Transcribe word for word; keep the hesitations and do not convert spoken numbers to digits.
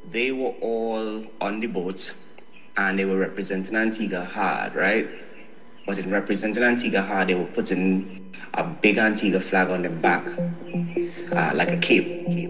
they were all on the boat and they were representing Antigua hard, right? But in representing Antigua hard, they were putting a big Antigua flag on the back, uh, like a cape.